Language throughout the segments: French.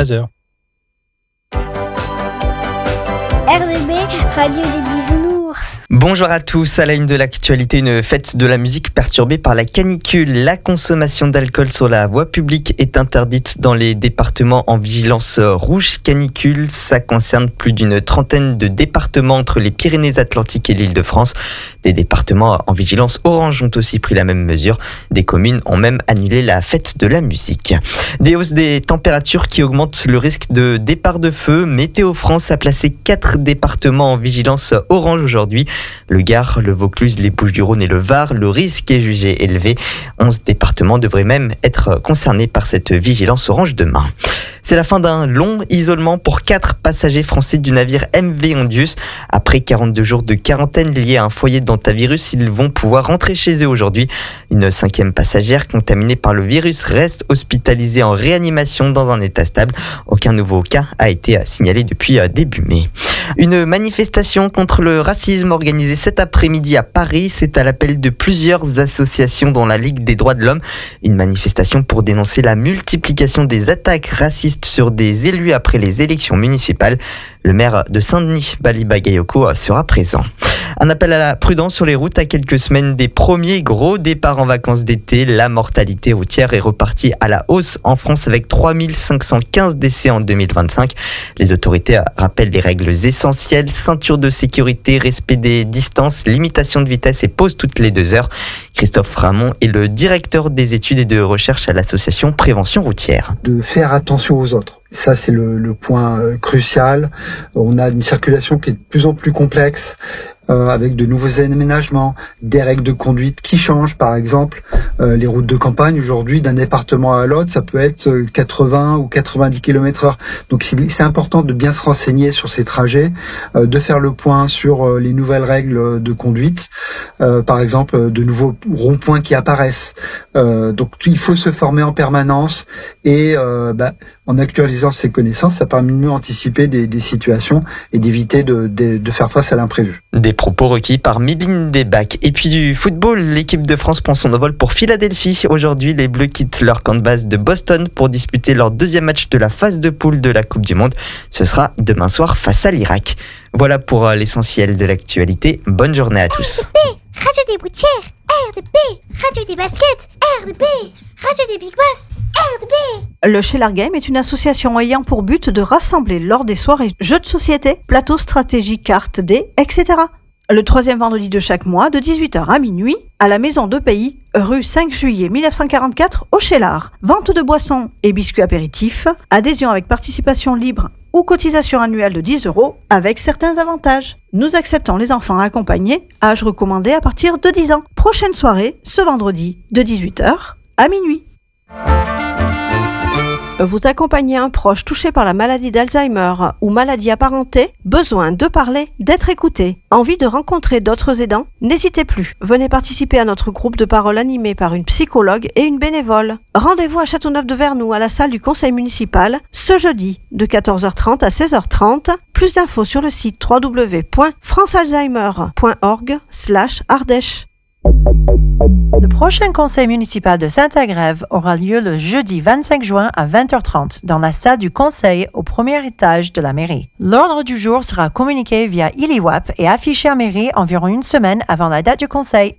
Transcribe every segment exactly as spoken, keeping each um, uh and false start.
treize heures. R D B, Radio des Bisounours. Bonjour à tous, à la une de l'actualité, une fête de la musique perturbée par la canicule. La consommation d'alcool sur la voie publique est interdite dans les départements en vigilance rouge canicule. Ça concerne plus d'une trentaine de départements entre les Pyrénées-Atlantiques et l'Île-de-France. Des départements en vigilance orange ont aussi pris la même mesure. Des communes ont même annulé la fête de la musique. Des hausses des températures qui augmentent le risque de départ de feu. Météo France a placé quatre départements en vigilance orange aujourd'hui. Le Gard, le Vaucluse, les Bouches-du-Rhône et le Var. Le risque est jugé élevé. onze départements devraient même être concernés par cette vigilance orange demain. C'est la fin d'un long isolement pour quatre passagers français du navire M V Ondius. Après quarante-deux jours de quarantaine liés à un foyer d'hantavirus, ils vont pouvoir rentrer chez eux aujourd'hui. Une cinquième passagère contaminée par le virus reste hospitalisée en réanimation dans un état stable. Aucun nouveau cas a été signalé depuis début mai. Une manifestation contre le racisme organisée cet après-midi à Paris. C'est à l'appel de plusieurs associations dont la Ligue des droits de l'homme. Une manifestation pour dénoncer la multiplication des attaques racistes sur des élus après les élections municipales. Le maire de Saint-Denis, Bali Bagayoko, sera présent. Un appel à la prudence sur les routes à quelques semaines des premiers gros départs en vacances d'été. La mortalité routière est repartie à la hausse en France avec trois mille cinq cent quinze décès en deux mille vingt-cinq. Les autorités rappellent les règles essentielles, ceinture de sécurité, respect des distances, limitation de vitesse et pause toutes les deux heures. Christophe Ramon est le directeur des études et de recherche à l'association Prévention routière. De faire attention aux autres. Ça, c'est le, le point euh, crucial. On a une circulation qui est de plus en plus complexe, euh, avec de nouveaux aménagements, des règles de conduite qui changent. Par exemple, euh, les routes de campagne, aujourd'hui, d'un département à l'autre, ça peut être quatre-vingts ou quatre-vingt-dix kilomètres heure. Donc, c'est, c'est important de bien se renseigner sur ces trajets, euh, de faire le point sur euh, les nouvelles règles de conduite. Euh, par exemple, de nouveaux ronds-points qui apparaissent. Euh, donc, il faut se former en permanence et euh, bah, en actualisant ses connaissances, ça permet de mieux anticiper des, des situations et d'éviter de, de, de faire face à l'imprévu. Des propos recueillis par Mideline Desbacs. Et puis du football, l'équipe de France prend son envol pour Philadelphie. Aujourd'hui, les Bleus quittent leur camp de base de Boston pour disputer leur deuxième match de la phase de poule de la Coupe du Monde. Ce sera demain soir face à l'Irak. Voilà pour l'essentiel de l'actualité. Bonne journée à tous. R D B, Radio des Boutières. R D B, Radio des Baskets. R D B, Radio des Big Boss. R D B. Le Shelar Game est une association ayant pour but de rassembler lors des soirées jeux de société, plateaux stratégiques, cartes, dés, et cetera. Le troisième vendredi de chaque mois, de dix-huit heures à minuit, à la Maison de Pays, rue cinq juillet mille neuf cent quarante-quatre, au Shelar. Vente de boissons et biscuits apéritifs, adhésion avec participation libre ou cotisation annuelle de dix euros avec certains avantages. Nous acceptons les enfants accompagnés, âge recommandé à partir de dix ans. Prochaine soirée, ce vendredi, de dix-huit heures à minuit. Vous accompagnez un proche touché par la maladie d'Alzheimer ou maladie apparentée, besoin de parler, d'être écouté, envie de rencontrer d'autres aidants? N'hésitez plus, venez participer à notre groupe de parole animé par une psychologue et une bénévole. Rendez-vous à Châteauneuf-de-Vernoux à la salle du conseil municipal ce jeudi de quatorze heures trente à seize heures trente. Plus d'infos sur le site w w w point france alzheimer point org slash ardèche. Le prochain conseil municipal de Saint-Agrève aura lieu le jeudi vingt-cinq juin à vingt heures trente dans la salle du conseil au premier étage de la mairie. L'ordre du jour sera communiqué via ILIWAP et affiché à mairie environ une semaine avant la date du conseil.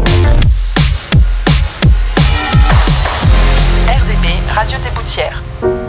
R D B, Radio des Boutières.